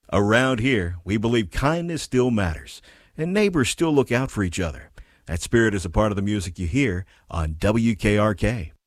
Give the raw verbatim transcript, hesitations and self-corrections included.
Around here, we believe kindness still matters, and neighbors still look out for each other. That spirit is a part of the music you hear on W K R K.